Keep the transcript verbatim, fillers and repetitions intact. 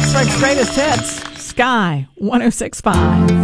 Pittsburgh's greatest hits, Sky one oh six point five.